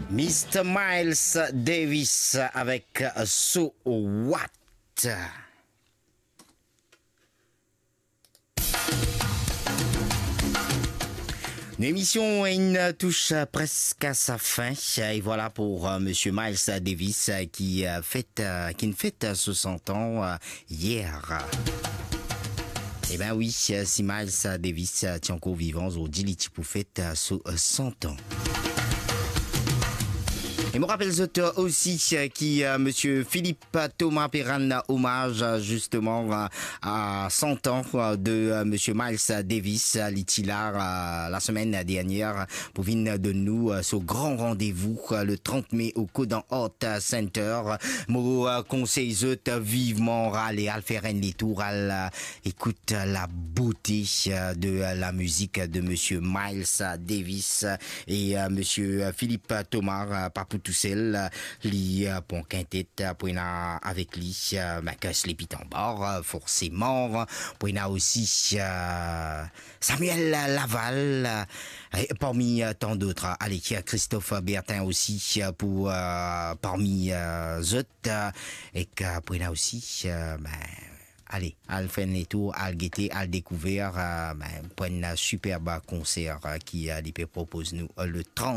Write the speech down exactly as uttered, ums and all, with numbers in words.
mister Miles Davis avec So What. L'émission une touche presque à sa fin et voilà pour euh, Monsieur Miles Davis euh, qui euh, fête, euh, qui ne fête soixante ans euh, hier. Eh ben oui, si Miles Davis tient encore vivant au Djiliti pour fête sur cent ans. Et me rappelle aussi qui euh, Monsieur Philippe Thomas Perran hommage justement euh, à cent ans de euh, Monsieur Miles Davis l'itilar euh, la semaine dernière pour venir de nous euh, ce grand rendez-vous euh, le trente mai au Codan Hot Center. Mo euh, conseille vivement aller à faire un détour à la, écoute la beauté euh, de euh, la musique de Monsieur Miles Davis et euh, Monsieur Philippe Thomas euh, pas pour tout seul, li pour quintet pour avec lui Marcus Lépitambar forcément pour aussi euh, Samuel Laval et parmi tant d'autres allez Christophe Bertin aussi pour euh, parmi euh, autres et pour aussi euh, ben, allez, al faire un tour, al guetter, al découvrir, euh, ben, pour un superbe concert euh, qui euh, propose nous euh, le trente